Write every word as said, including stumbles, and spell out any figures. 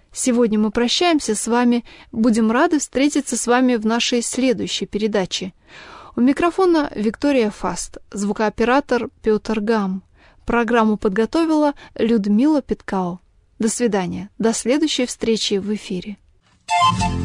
Сегодня мы прощаемся с вами. Будем рады встретиться с вами в нашей следующей передаче. У микрофона Виктория Фаст, звукооператор Петр Гам. Программу подготовила Людмила Питкао. До свидания. До следующей встречи в эфире.